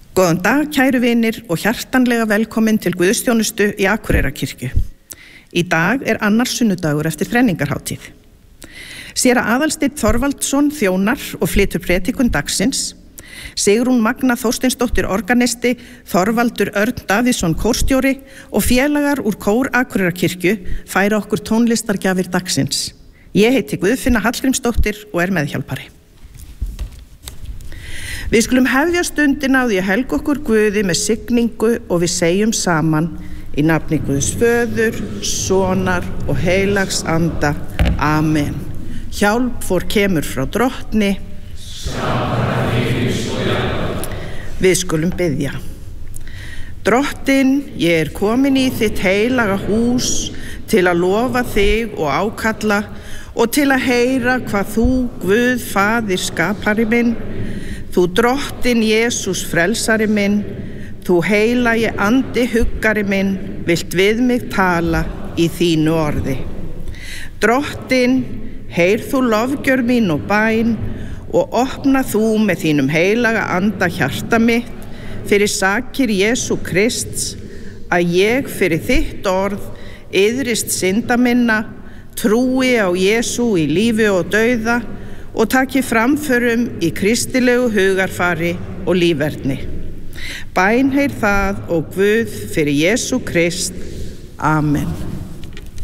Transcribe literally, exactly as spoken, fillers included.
Góðan dag, kæru vinir og hjartanlega velkomin til Guðsþjónustu í Akureyrarkirkju. Í dag er annar sunnudagur eftir þrenningarhátíð. Séra Aðalsteinn Þorvaldsson þjónar og flytur prédikun dagsins. Sigrún Magna Þorsteinsdóttir organisti, Þorvaldur Örn Davíðsson kórstjóri og félagar úr kór Akureyrarkirkju færa okkur tónlistargjafir dagsins. Ég heiti Guðfinna Hallgrímsdóttir og er meðhjálpari. Við skulum hefja stundina á því að helga okkur Guði með signingu og við segjum saman í nafni Guðs Föður, Sonar og heilags anda. Amen. Hjálp vor kemur frá drottni. Við skulum biðja. Drottin, ég er komin í þitt heilaga hús til að lofa þig og ákalla og til að heyra hvað þú, Guð, Faðir, skapari minn, þú drottin Jesús frelsari minn, þú heilagi andi huggari minn, vilt við mig tala í þínu orði. Drottin, heyr þú lofgjör mín og bæn og opna þú með þínum heilaga anda hjarta mitt fyrir sakir Jesú Krists, að ég fyrir þitt orð iðrist synda minna, trúi á Jesú í lífi og dauða og taki framförum í kristilegu hugarfari og líferni. Bænheyr það og Guð fyrir Jesú Krist. Amen.